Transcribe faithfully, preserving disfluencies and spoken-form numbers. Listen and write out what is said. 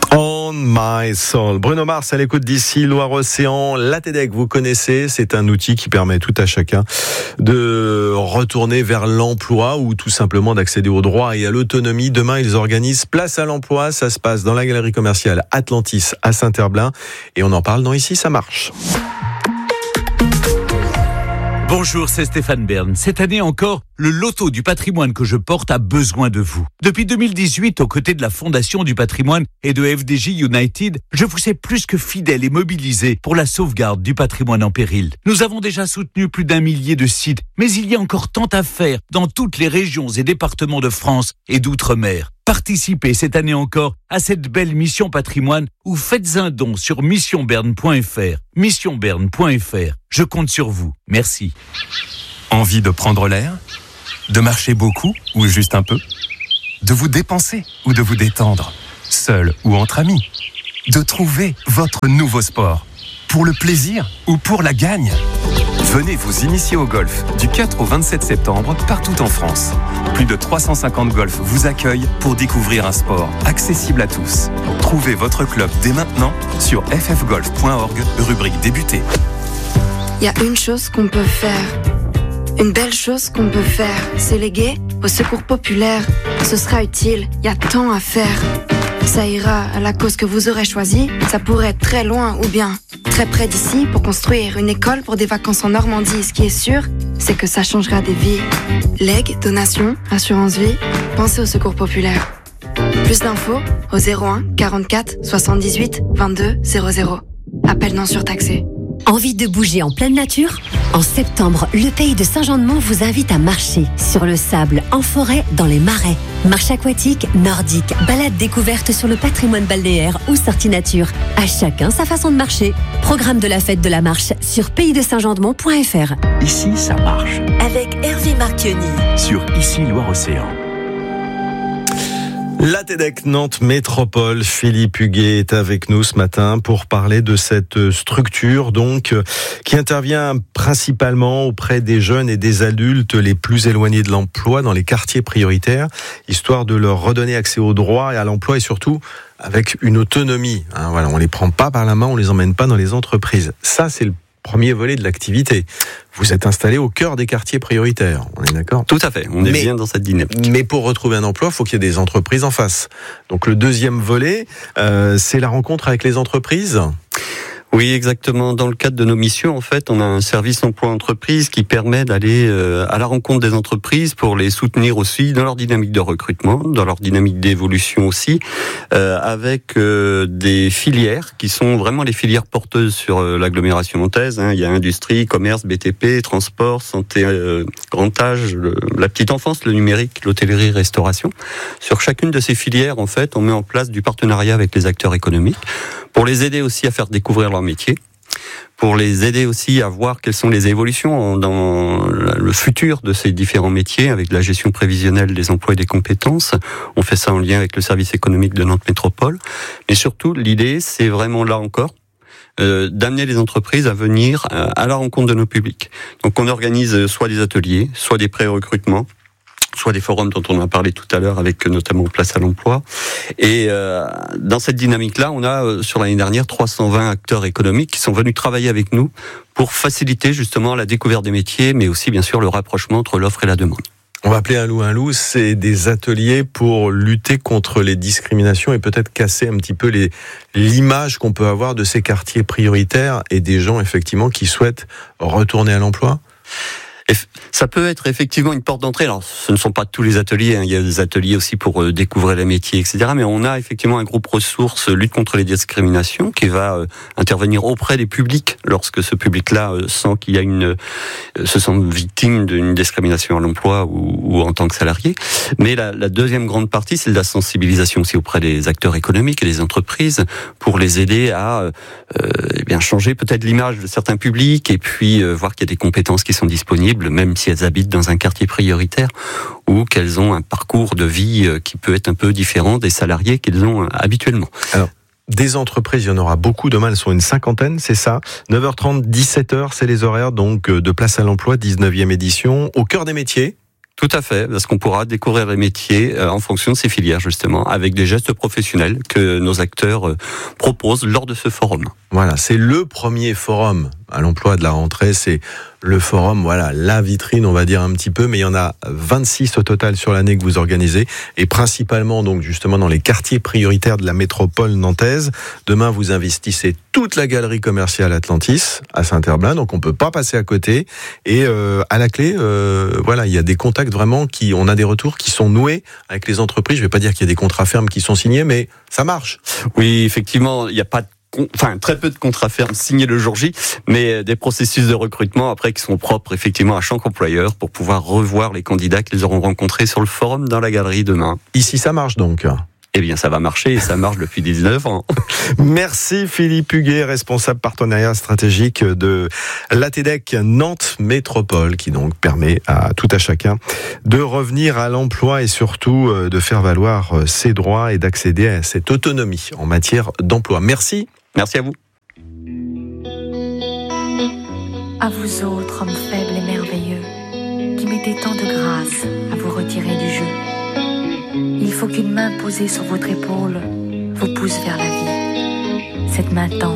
On My Soul. Bruno Mars à l'écoute d'ici Loire-Océan. La TEDx, vous connaissez, c'est un outil qui permet tout à chacun de retourner vers l'emploi ou tout simplement d'accéder aux droits et à l'autonomie. Demain, ils organisent Place à l'emploi. Ça se passe dans la galerie commerciale Atlantis à Saint-Herblain. Et on en parle dans Ici, ça marche. Bonjour, c'est Stéphane Bern. Cette année encore, le loto du patrimoine que je porte a besoin de vous. Depuis deux mille dix-huit, aux côtés de la Fondation du patrimoine et de F D J United, je vous ai plus que fidèle et mobilisé pour la sauvegarde du patrimoine en péril. Nous avons déjà soutenu plus d'un millier de sites, mais il y a encore tant à faire dans toutes les régions et départements de France et d'outre-mer. Participez cette année encore à cette belle mission patrimoine ou faites un don sur mission berne point f r. mission berne point f r. Je compte sur vous. Merci. Envie de prendre l'air ? De marcher beaucoup ou juste un peu ? De vous dépenser ou de vous détendre ? Seul ou entre amis ? De trouver votre nouveau sport ? Pour le plaisir ou pour la gagne ? Venez vous initier au golf du quatre au vingt-sept septembre partout en France. Plus de trois cent cinquante golfs vous accueillent pour découvrir un sport accessible à tous. Trouvez votre club dès maintenant sur f f golf point org, rubrique débuter. Il y a une chose qu'on peut faire, une belle chose qu'on peut faire, c'est léguer au secours populaire. Ce sera utile, il y a tant à faire. Ça ira à la cause que vous aurez choisie, ça pourrait être très loin ou bien très près d'ici pour construire une école pour des vacances en Normandie. Ce qui est sûr, c'est que ça changera des vies. Legs, donations, assurance vie, pensez au secours populaire. Plus d'infos au zéro un quarante-quatre soixante-dix-huit vingt-deux zéro zéro. Appel non surtaxé. Envie de bouger en pleine nature ? En septembre, le pays de Saint-Jean-de-Mont vous invite à marcher sur le sable, en forêt, dans les marais. Marche aquatique, nordique, balade découverte sur le patrimoine balnéaire ou sortie nature. À chacun sa façon de marcher. Programme de la fête de la marche sur pays de saint jean de mont point f r. Ici, ça marche. Avec Hervé Marchionni. Sur Ici Loire-Océan. La TEDx Nantes Métropole, Philippe Huguet est avec nous ce matin pour parler de cette structure donc qui intervient principalement auprès des jeunes et des adultes les plus éloignés de l'emploi dans les quartiers prioritaires, histoire de leur redonner accès aux droits et à l'emploi et surtout avec une autonomie. Hein, voilà, on les prend pas par la main, on les emmène pas dans les entreprises. Ça, c'est le premier volet de l'activité. Vous êtes installé au cœur des quartiers prioritaires, on est d'accord ? Tout à fait, on est mais, bien dans cette dynamique. Mais pour retrouver un emploi, il faut qu'il y ait des entreprises en face. Donc le deuxième volet, euh, c'est la rencontre avec les entreprises ? Oui, exactement. Dans le cadre de nos missions, en fait, on a un service emploi entreprise qui permet d'aller euh, à la rencontre des entreprises pour les soutenir aussi dans leur dynamique de recrutement, dans leur dynamique d'évolution aussi, euh, avec euh, des filières qui sont vraiment les filières porteuses sur euh, l'agglomération nantaise. Hein. Il y a industrie, commerce, B T P, transport, santé, euh, grand âge, le, la petite enfance, le numérique, l'hôtellerie, restauration. Sur chacune de ces filières, en fait, on met en place du partenariat avec les acteurs économiques pour les aider aussi à faire découvrir leur métier, pour les aider aussi à voir quelles sont les évolutions dans le futur de ces différents métiers avec la gestion prévisionnelle des emplois et des compétences. On fait ça en lien avec le service économique de Nantes Métropole. Mais surtout, l'idée, c'est vraiment là encore, euh, d'amener les entreprises à venir à la rencontre de nos publics. Donc on organise soit des ateliers, soit des pré-recrutements, soit des forums dont on a parlé tout à l'heure avec notamment Place à l'emploi. Et euh, dans cette dynamique-là, on a euh, sur l'année dernière trois cent vingt acteurs économiques qui sont venus travailler avec nous pour faciliter justement la découverte des métiers, mais aussi bien sûr le rapprochement entre l'offre et la demande. On va appeler un loup un loup, c'est des ateliers pour lutter contre les discriminations et peut-être casser un petit peu les, l'image qu'on peut avoir de ces quartiers prioritaires et des gens effectivement qui souhaitent retourner à l'emploi. Et ça peut être effectivement une porte d'entrée. Alors, ce ne sont pas tous les ateliers. Hein. Il y a des ateliers aussi pour euh, découvrir les métiers, et cetera. Mais on a effectivement un groupe ressources lutte contre les discriminations qui va euh, intervenir auprès des publics lorsque ce public-là euh, sent qu'il y a une, euh, se sent victime d'une discrimination à l'emploi ou, ou en tant que salarié. Mais la, la deuxième grande partie, c'est de la sensibilisation aussi auprès des acteurs économiques et des entreprises pour les aider à euh, eh bien changer peut-être l'image de certains publics et puis euh, voir qu'il y a des compétences qui sont disponibles, même si elles habitent dans un quartier prioritaire ou qu'elles ont un parcours de vie qui peut être un peu différent des salariés qu'ils ont habituellement. Alors, des entreprises, il y en aura beaucoup demain, elles sont une cinquantaine, c'est ça. neuf heures trente, dix-sept heures, c'est les horaires donc de Place à l'emploi, dix-neuvième édition, au cœur des métiers. Tout à fait, parce qu'on pourra découvrir les métiers en fonction de ces filières, justement, avec des gestes professionnels que nos acteurs proposent lors de ce forum. Voilà, c'est le premier forum à l'emploi de la rentrée, c'est le forum, voilà, la vitrine, on va dire un petit peu, mais il y en a vingt-six au total sur l'année que vous organisez, et principalement, donc, justement, dans les quartiers prioritaires de la métropole nantaise. Demain, vous investissez toute la galerie commerciale Atlantis à Saint-Herblain, donc on peut pas passer à côté, et euh, à la clé, euh, voilà, il y a des contacts vraiment qui, on a des retours qui sont noués avec les entreprises. Je vais pas dire qu'il y a des contrats fermes qui sont signés, mais ça marche. Oui, effectivement, il n'y a pas de Enfin, très peu de contrats fermes signés le jour J, mais des processus de recrutement après qui sont propres effectivement à chaque employeur pour pouvoir revoir les candidats qu'ils auront rencontrés sur le forum dans la galerie demain. Ici, ça marche donc. Eh bien, ça va marcher et ça marche depuis dix-neuf ans. Merci Philippe Huguet, responsable partenariat stratégique de l'A T D E C Nantes Métropole, qui donc permet à tout à chacun de revenir à l'emploi et surtout de faire valoir ses droits et d'accéder à cette autonomie en matière d'emploi. Merci. Merci à vous. À vous autres, hommes faibles et merveilleux, qui mettez tant de grâce à vous retirer du jeu. Il faut qu'une main posée sur votre épaule vous pousse vers la vie. Cette main tendre